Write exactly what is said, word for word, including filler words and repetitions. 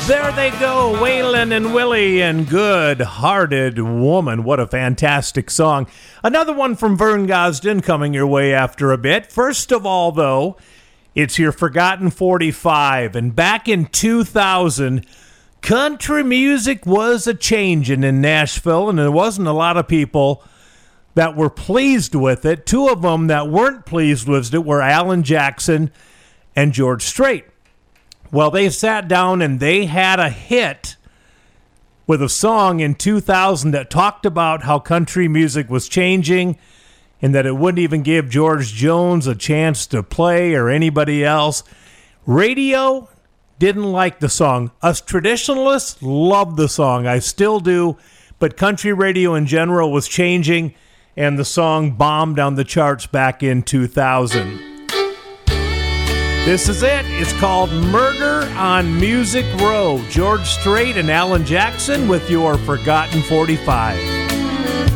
There they go, Waylon and Willie and Good-Hearted Woman. What a fantastic song. Another one from Vern Gosdin coming your way after a bit. First of all, though, it's your Forgotten forty-five. And back in two thousand, country music was a changing in Nashville, and there wasn't a lot of people that were pleased with it. Two of them that weren't pleased with it were Alan Jackson and George Strait. Well, they sat down and they had a hit with a song in two thousand that talked about how country music was changing and that it wouldn't even give George Jones a chance to play or anybody else. Radio didn't like the song. Us traditionalists loved the song. I still do. But country radio in general was changing, and the song bombed on the charts back in two thousand. This is it. It's called Murder on Music Row. George Strait and Alan Jackson with your Forgotten forty-five.